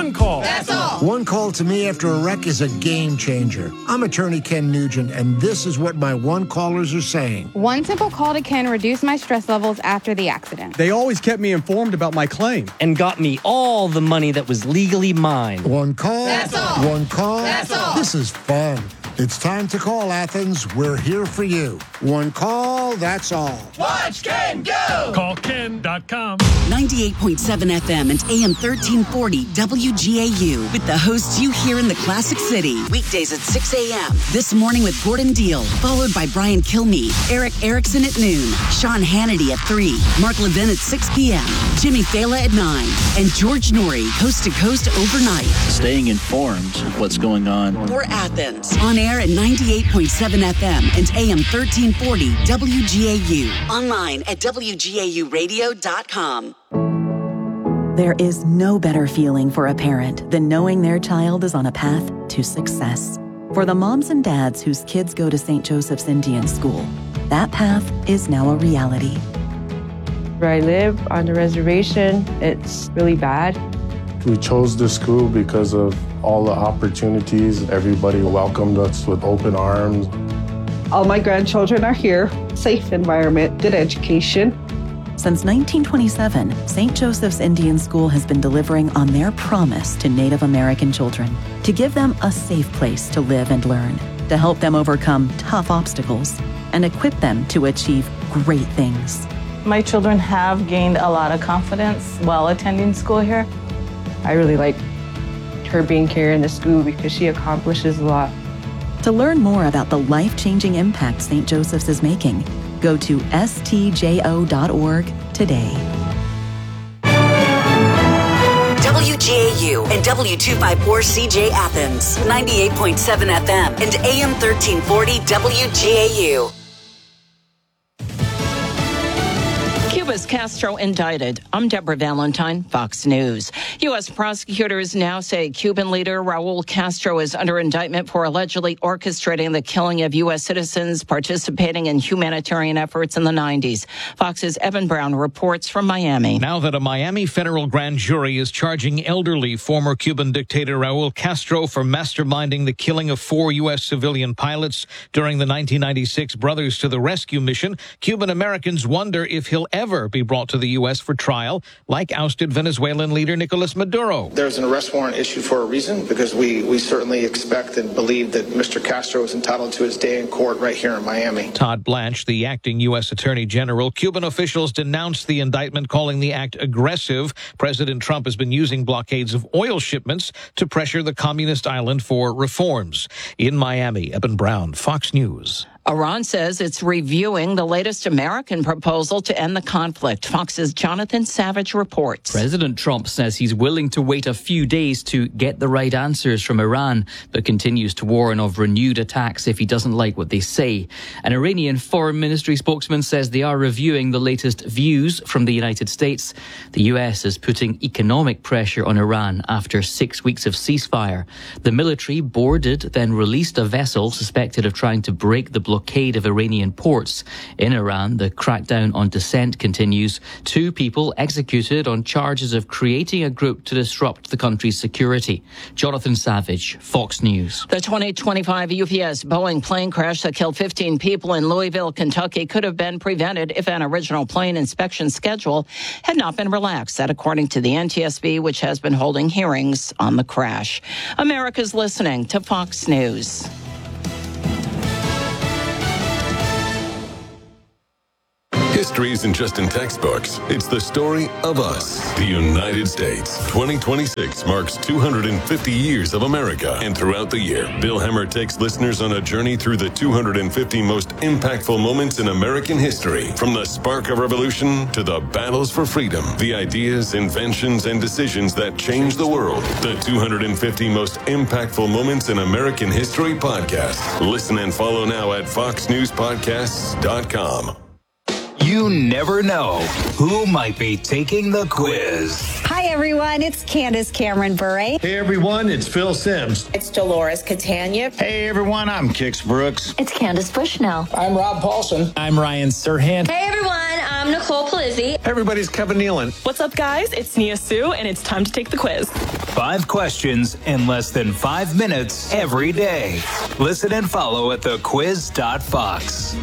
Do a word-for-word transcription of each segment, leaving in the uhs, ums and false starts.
One call. That's all. One call to me after a wreck is a game changer. I'm attorney Ken Nugent, and this is what my one callers are saying. One simple call to Ken reduced my stress levels after the accident. They always kept me informed about my claim. And got me all the money that was legally mine. One call. That's all. One call. That's all. This is fun. It's time to call, Athens. We're here for you. One call, that's all. Watch Ken go. Call Ken dot com. ninety-eight point seven F M and A M thirteen forty W G A U with the hosts you hear in the Classic City. Weekdays at six a.m. This morning with Gordon Deal, followed by Brian Kilmeade, Eric Erickson at noon, Sean Hannity at three, Mark Levin at six p.m., Jimmy Fallon at nine, and George Norrie, coast to coast overnight. Staying informed of what's going on. For Athens, on air at ninety-eight point seven F M and A M thirteen forty W G A U. Online at W G A U radio dot com. There is no better feeling for a parent than knowing their child is on a path to success. For the moms and dads whose kids go to Saint Joseph's Indian School, that path is now a reality. Where I live on the reservation, it's really bad. We chose this school because of all the opportunities. Everybody welcomed us with open arms. All my grandchildren are here. Safe environment, good education. Since nineteen twenty-seven, Saint Joseph's Indian School has been delivering on their promise to Native American children to give them a safe place to live and learn, to help them overcome tough obstacles, and equip them to achieve great things. My children have gained a lot of confidence while attending school here. I really like her being here in the school because she accomplishes a lot. To learn more about the life-changing impact Saint Joseph's is making, go to S T J O dot org today. W G A U and W two fifty-four C J Athens, ninety-eight point seven F M and A M thirteen forty W G A U. Cuba's Castro indicted. I'm Deborah Valentine, Fox News. U S prosecutors now say Cuban leader Raul Castro is under indictment for allegedly orchestrating the killing of U S citizens participating in humanitarian efforts in the nineties. Fox's Evan Brown reports from Miami. Now that a Miami federal grand jury is charging elderly former Cuban dictator Raul Castro for masterminding the killing of four U S civilian pilots during the nineteen ninety-six Brothers to the Rescue mission, Cuban Americans wonder if he'll ever be brought to the U S for trial, like ousted Venezuelan leader Nicolas Maduro. There's an arrest warrant issued for a reason, because we, we certainly expect and believe that Mister Castro is entitled to his day in court right here in Miami. Todd Blanche, the acting U S Attorney General. Cuban officials denounced the indictment, calling the act aggressive. President Trump has been using blockades of oil shipments to pressure the communist island for reforms. In Miami, Eben Brown, Fox News. Iran says it's reviewing the latest American proposal to end the conflict. Fox's Jonathan Savage reports. President Trump says he's willing to wait a few days to get the right answers from Iran, but continues to warn of renewed attacks if he doesn't like what they say. An Iranian foreign ministry spokesman says they are reviewing the latest views from the United States. The U S is putting economic pressure on Iran after six weeks of ceasefire. The military boarded, then released a vessel suspected of trying to break the blockade of Iranian ports. In Iran, the crackdown on dissent continues. Two people executed on charges of creating a group to disrupt the country's security. Jonathan Savage, Fox News. The twenty twenty-five U P S Boeing plane crash that killed fifteen people in Louisville, Kentucky could have been prevented if an original plane inspection schedule had not been relaxed. That according to the N T S B, which has been holding hearings on the crash. America's listening to Fox News. History isn't just in textbooks. It's the story of us, the United States. twenty twenty-six marks two hundred fifty years of America. And throughout the year, Bill Hemmer takes listeners on a journey through the two hundred fifty most impactful moments in American history. From the spark of revolution to the battles for freedom, the ideas, inventions, and decisions that changed the world. The two hundred fifty most impactful moments in American history podcast. Listen and follow now at fox news podcasts dot com. You never know who might be taking the quiz. Hi, everyone. It's Candace Cameron Bure. Hey, everyone. It's Phil Sims. It's Dolores Catania. Hey, everyone. I'm Kix Brooks. It's Candace Bushnell. I'm Rob Paulson. I'm Ryan Serhant. Hey, everyone. I'm I'm Nicole Palizzi. Everybody's Kevin Nealon. What's up, guys? It's Nia Sue, and it's time to take the quiz. Five questions in less than five minutes every day. Listen and follow at the quiz dot fox.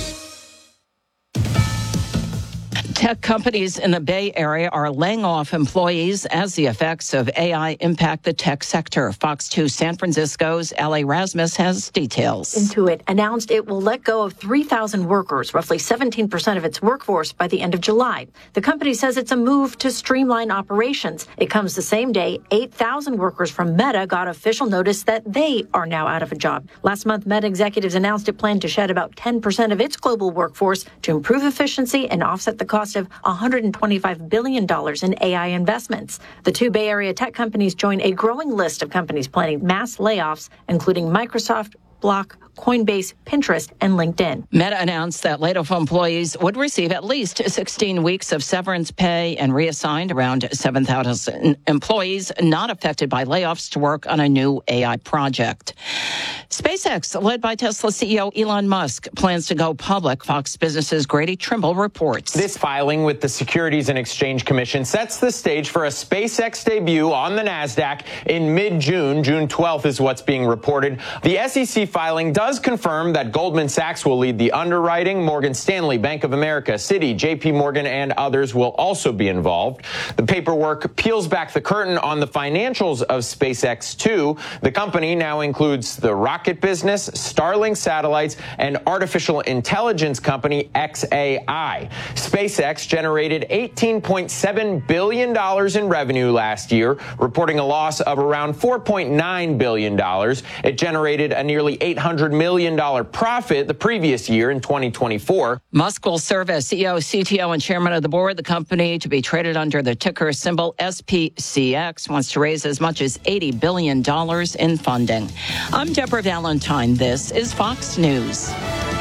Tech companies in the Bay Area are laying off employees as the effects of A I impact the tech sector. Fox two San Francisco's L A Rasmus has details. Intuit announced it will let go of three thousand workers, roughly seventeen percent of its workforce, by the end of July. The company says it's a move to streamline operations. It comes the same day eight thousand workers from Meta got official notice that they are now out of a job. Last month, Meta executives announced it planned to shed about ten percent of its global workforce to improve efficiency and offset the cost of one hundred twenty-five billion dollars in A I investments. The two Bay Area tech companies join a growing list of companies planning mass layoffs, including Microsoft, Block, Coinbase, Pinterest, and LinkedIn. Meta announced that laid-off employees would receive at least sixteen weeks of severance pay and reassigned around seven thousand employees not affected by layoffs to work on a new A I project. SpaceX, led by Tesla C E O Elon Musk, plans to go public. Fox Business's Grady Trimble reports. This filing with the Securities and Exchange Commission sets the stage for a SpaceX debut on the NASDAQ in mid-June. June twelfth is what's being reported. The S E C filing does confirm that Goldman Sachs will lead the underwriting. Morgan Stanley, Bank of America, Citi, J P Morgan, and others will also be involved. The paperwork peels back the curtain on the financials of SpaceX too. The company now includes the rocket business, Starlink satellites, and artificial intelligence company X A I. SpaceX generated eighteen point seven billion dollars in revenue last year, reporting a loss of around four point nine billion dollars. It generated a nearly eight hundred million dollars profit the previous year in twenty twenty-four. Musk will serve as C E O, C T O, and chairman of the board. The company, to be traded under the ticker symbol S P C X, wants to raise as much as eighty billion dollars in funding. I'm Deborah Valentine. This is Fox News.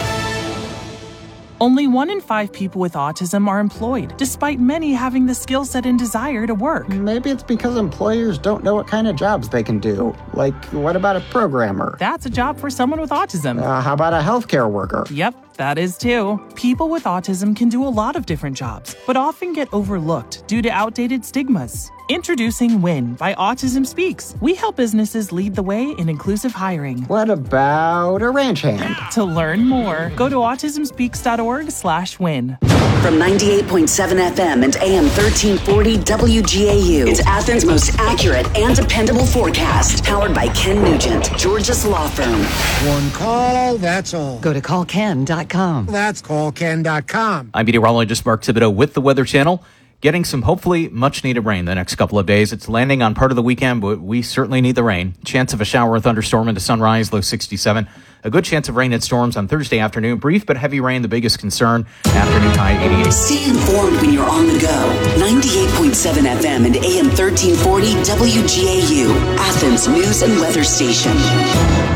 Only one in five people with autism are employed, despite many having the skill set and desire to work. Maybe it's because employers don't know what kind of jobs they can do. Like, what about a programmer? That's a job for someone with autism. Uh, how about a healthcare worker? Yep, that is too. People with autism can do a lot of different jobs, but often get overlooked due to outdated stigmas. Introducing WIN by Autism Speaks. We help businesses lead the way in inclusive hiring. What about a ranch hand? To learn more, go to autism speaks dot org slash win. From ninety-eight point seven F M and A M thirteen forty W G A U, it's Athens' most accurate and dependable forecast. Powered by Ken Nugent, Georgia's law firm. One call, that's all. Go to call ken dot com. That's call ken dot com. I'm meteorologist Mark Thibodeau with the Weather Channel. Getting some hopefully much-needed rain the next couple of days. It's landing on part of the weekend, but we certainly need the rain. Chance of a shower or thunderstorm into sunrise, low sixty-seven. A good chance of rain and storms on Thursday afternoon. Brief but heavy rain, the biggest concern. Afternoon high eighty-eight. Stay informed when you're on the go. ninety-eight point seven F M and A M thirteen forty W G A U, Athens News and Weather Station.